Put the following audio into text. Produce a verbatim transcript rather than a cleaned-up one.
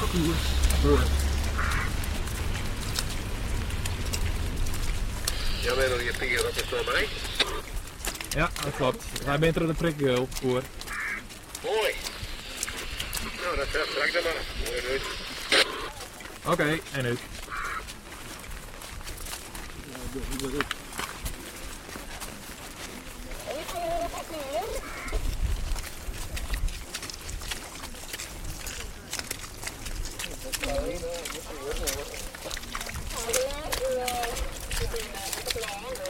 koers voor. Ja, ben je vier op de zomer, Ja, dat klopt. Hij bent er de prikgeel voor. Mooi. Nou, dat is straks dan maar. Mooi uit. Oké, okay, en nu? Ja,